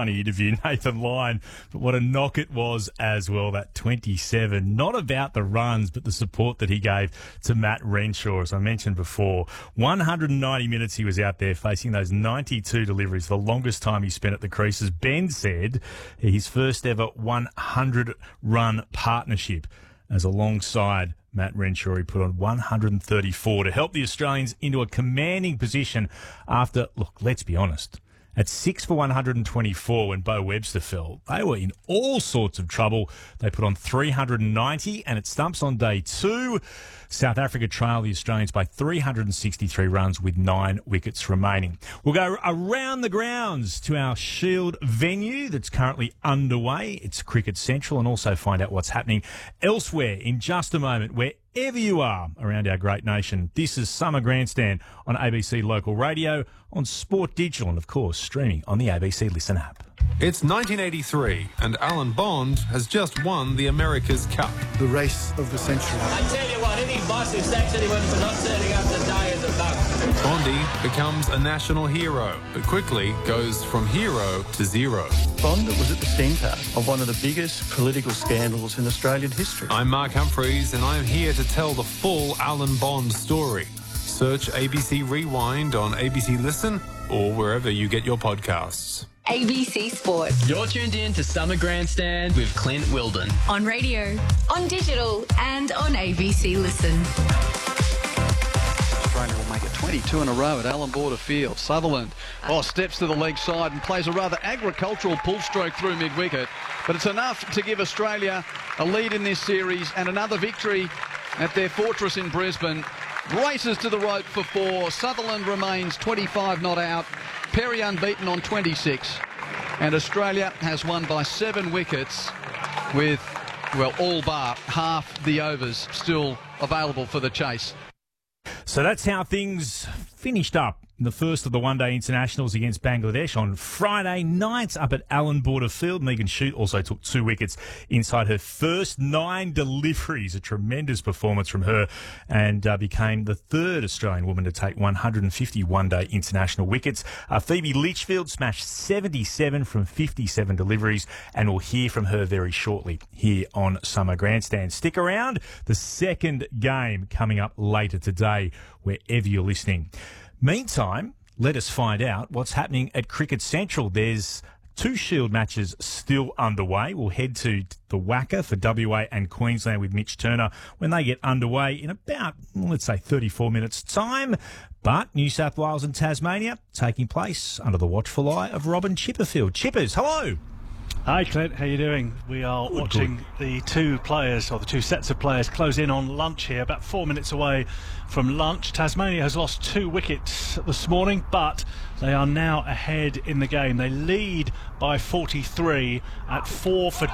funny interview, Nathan Lyon. But what a knock it was as well, that 27. Not about the runs, but the support that he gave to Matt Renshaw. As I mentioned before, 190 minutes he was out there facing those 92 deliveries, the longest time he spent at the creases. Ben said his first ever 100-run partnership as alongside Matt Renshaw. He put on 134 to help the Australians into a commanding position after, look, let's be honest, at 6 for 124 when Bo Webster fell, they were in all sorts of trouble. They put on 390, and it stumps on day 2. South Africa trailed the Australians by 363 runs with 9 wickets remaining. We'll go around the grounds to our Shield venue that's currently underway. It's Cricket Central, and also find out what's happening elsewhere in just a moment. Wherever you are around our great nation, this is Summer Grandstand on ABC Local Radio, on Sport Digital, and of course streaming on the ABC Listen app. It's 1983 and Alan Bond has just won the America's Cup. The race of the century. I tell you what, any boss who sacks anyone for not turning up to die is a bug. Bondy becomes a national hero, but quickly goes from hero to zero. Bond was at the centre of one of the biggest political scandals in Australian history. I'm Mark Humphreys and I'm here to tell the full Alan Bond story. Search ABC Rewind on ABC Listen or wherever you get your podcasts. ABC Sport. You're tuned in to Summer Grandstand with Clint Wilden. On radio, on digital, and on ABC Listen. Australia will make it 22 in a row at Allan Border Field. Sutherland steps to the leg side and plays a rather agricultural pull stroke through mid-wicket. But it's enough to give Australia a lead in this series and another victory at their fortress in Brisbane. Races to the rope for 4. Sutherland remains 25 not out. Perry unbeaten on 26. And Australia has won by 7 wickets with, well, all bar half the overs still available for the chase. So that's how things finished up in the first of the one-day internationals against Bangladesh on Friday night up at Allan Border Field. Megan Shute also took 2 wickets inside her first 9 deliveries. A tremendous performance from her, and became the 3rd Australian woman to take 150 one-day international wickets. Phoebe Litchfield smashed 77 from 57 deliveries, and we'll hear from her very shortly here on Summer Grandstand. Stick around. The second game coming up later today, wherever you're listening. Meantime, let us find out what's happening at Cricket Central. There's 2 Shield matches still underway. We'll head to the WACA for WA and Queensland with Mitch Turner when they get underway in about, let's say, 34 minutes' time. But New South Wales and Tasmania taking place under the watchful eye of Robin Chipperfield. Chippers, hello. Hi Clint, how you doing? We are watching the 2 players, or the 2 sets of players, close in on lunch here, about 4 minutes away from lunch. Tasmania has lost 2 wickets this morning, but they are now ahead in the game. They lead by 43 at 4 for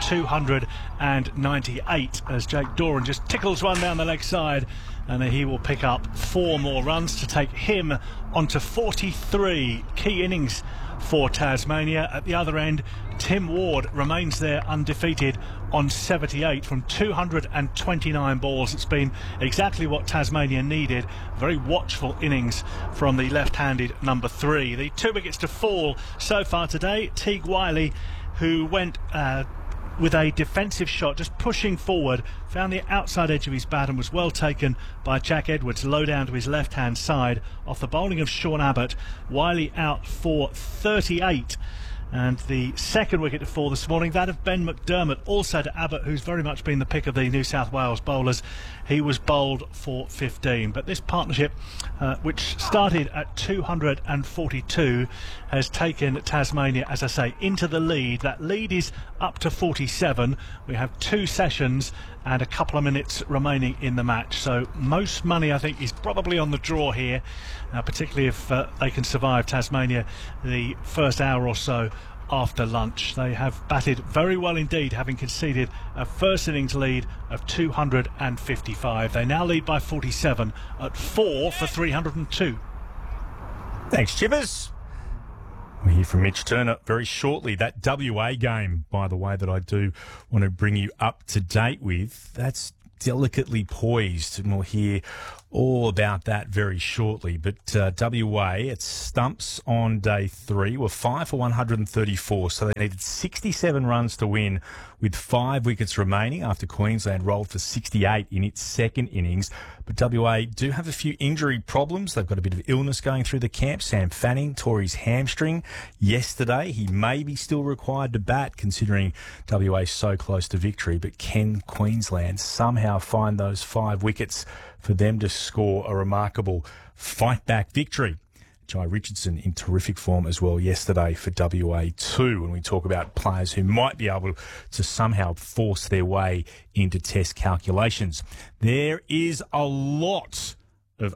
298 as Jake Doran just tickles one down the leg side, and he will pick up 4 more runs to take him onto 43. Key innings for Tasmania. At the other end, Tim Ward remains there undefeated on 78 from 229 balls. It's been exactly what Tasmania needed. Very watchful innings from the left-handed number 3. The 2 wickets to fall so far today. Teague Wiley, who went with a defensive shot, just pushing forward, found the outside edge of his bat and was well taken by Jack Edwards, low down to his left-hand side. Off the bowling of Sean Abbott, Wiley out for 38. And the second wicket to fall this morning, that of Ben McDermott, also to Abbott, who's very much been the pick of the New South Wales bowlers. He was bowled for 15. But this partnership, which started at 242, has taken Tasmania, as I say, into the lead. That lead is up to 47. We have 2 sessions and a couple of minutes remaining in the match. So most money, I think, is probably on the draw here, particularly if they can survive, Tasmania, the first hour or so after lunch. They have batted very well indeed, having conceded a first innings lead of 255. They now lead by 47 at 4 for 302. Thanks, Chippers. We'll hear from Mitch Turner very shortly. That WA game, by the way, that I do want to bring you up to date with, that's delicately poised, and we'll hear all about that very shortly. But WA, it stumps on day 3, were 5 for 134, so they needed 67 runs to win with 5 wickets remaining after Queensland rolled for 68 in its second innings. But WA do have a few injury problems. They've got a bit of illness going through the camp. Sam Fanning tore his hamstring yesterday. He may be still required to bat, considering WA so close to victory. But can Queensland somehow find those 5 wickets for them to score a remarkable fight-back victory? Jai Richardson in terrific form as well yesterday for WA2 when we talk about players who might be able to somehow force their way into test calculations. There is a lot of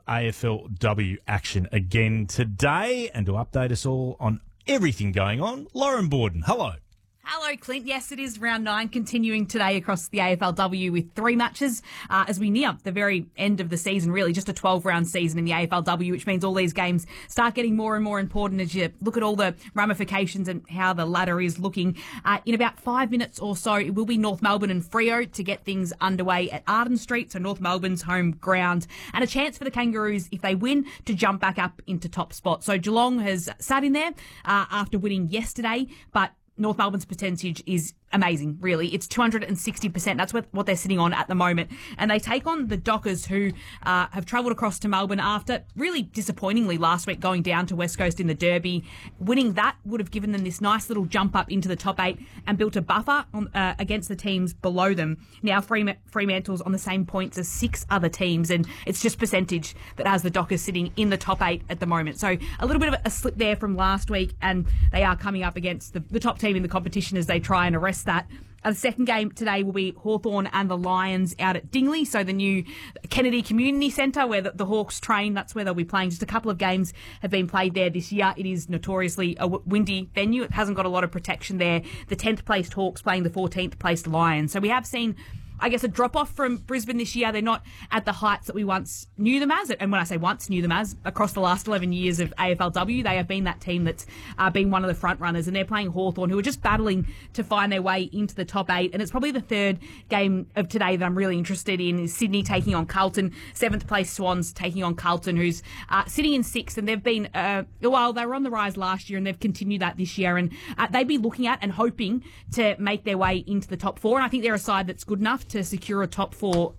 AFLW action again today, and to update us all on everything going on, Lauren Borden. Hello. Hello, Clint. Yes, it is round 9 continuing today across the AFLW with 3 matches as we near the very end of the season, really just a 12-round season in the AFLW, which means all these games start getting more and more important as you look at all the ramifications and how the ladder is looking. In about 5 minutes or so, it will be North Melbourne and Freo to get things underway at Arden Street, so North Melbourne's home ground, and a chance for the Kangaroos, if they win, to jump back up into top spot. So Geelong has sat in there after winning yesterday, but North Melbourne's percentage is amazing, really. It's 260%. That's what they're sitting on at the moment. And they take on the Dockers, who have travelled across to Melbourne after really disappointingly last week going down to West Coast in the Derby. Winning that would have given them this nice little jump up into the top 8 and built a buffer against the teams below them. Now Fremantle's on the same points as 6 other teams, and it's just percentage that has the Dockers sitting in the top 8 at the moment. So a little bit of a slip there from last week, and they are coming up against the top team in the competition as they try and arrest that. The second game today will be Hawthorn and the Lions out at Dingley, so the new Kennedy Community Centre where the Hawks train. That's where they'll be playing. Just a couple of games have been played there this year. It is notoriously a windy venue. It hasn't got a lot of protection there. The 10th placed Hawks playing the 14th placed Lions. So we have seen, I guess, a drop-off from Brisbane this year. They're not at the heights that we once knew them as. And when I say once knew them as, across the last 11 years of AFLW, they have been that team that's been one of the front runners. And they're playing Hawthorn, who are just battling to find their way into the top 8. And it's probably the third game of today that I'm really interested in is Sydney taking on Carlton. 7th place Swans taking on Carlton, who's sitting in 6th. And they've been, well, they were on the rise last year and they've continued that this year. And they'd be looking at and hoping to make their way into the top 4. And I think they're a side that's good enough to secure a top 4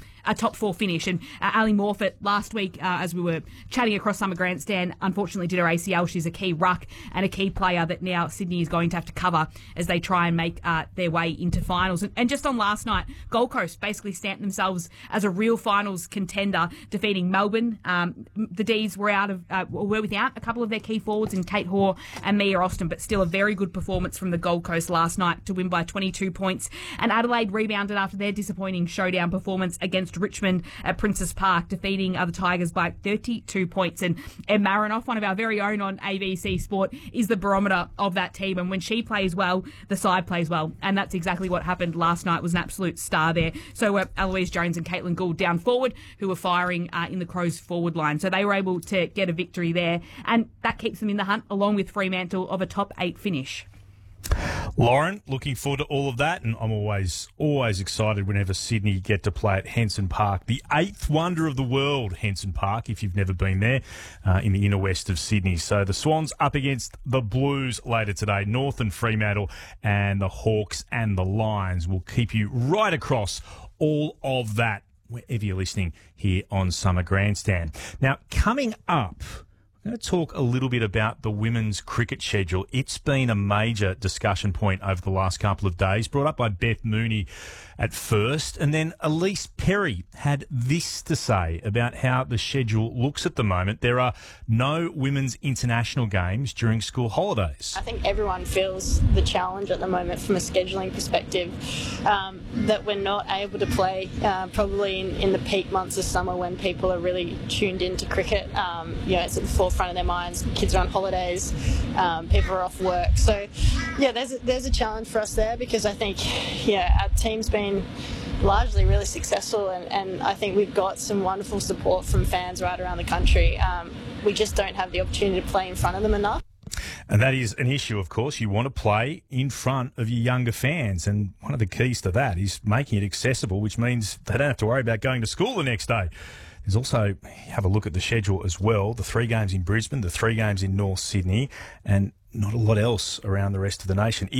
finish. And Ali Morfitt last week, as we were chatting across Summer Grandstand, unfortunately did her ACL. She's a key ruck and a key player that now Sydney is going to have to cover as they try and make their way into finals. And just on last night, Gold Coast basically stamped themselves as a real finals contender, defeating Melbourne. The D's were were without a couple of their key forwards in Kate Hoare and Mia Austin, but still a very good performance from the Gold Coast last night to win by 22 points. And Adelaide rebounded after their disappointing showdown performance against Richmond at Princess Park, defeating the Tigers by 32 points. And Em Marinoff, one of our very own on ABC Sport, is the barometer of that team. And when she plays well, the side plays well. And that's exactly what happened last night. It was an absolute star there. So Eloise Jones and Caitlin Gould down forward, who were firing in the Crows forward line. So they were able to get a victory there. And that keeps them in the hunt, along with Fremantle, of a top 8 finish. Lauren, looking forward to all of that, and I'm always excited whenever Sydney get to play at Henson Park, the 8th wonder of the world, Henson Park, if you've never been there, in the inner west of Sydney. So the Swans up against the Blues later today, North and Fremantle, and the Hawks and the Lions. Will keep you right across all of that wherever you're listening here on Summer Grandstand. Now, coming up, I'm going to talk a little bit about the women's cricket schedule. It's been a major discussion point over the last couple of days, brought up by Beth Mooney at first, and then Elise Perry had this to say about how the schedule looks at the moment. There are no women's international games during school holidays. I think everyone feels the challenge at the moment from a scheduling perspective, that we're not able to play probably in the peak months of summer when people are really tuned into cricket. It's at the forefront of their minds. Kids are on holidays, people are off work. So, there's a challenge for us there, because I think, our team's been largely really successful, and I think we've got some wonderful support from fans right around the country. We just don't have the opportunity to play in front of them enough. And that is an issue, of course. You want to play in front of your younger fans, and one of the keys to that is making it accessible, which means they don't have to worry about going to school the next day. is also have a look at the schedule as well. The 3 games in Brisbane, the 3 games in North Sydney, and not a lot else around the rest of the nation.